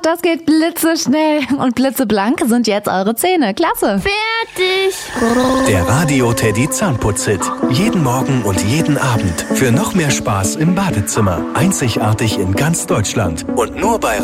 das geht blitzeschnell. Und blitzeblank sind jetzt eure Zähne. Klasse. Fertig. Der Radio Teddy Zahnputz-Hit. Jeden Morgen und jeden Abend. Für noch mehr Spaß im Badezimmer. Einzigartig in ganz Deutschland. Und nur bei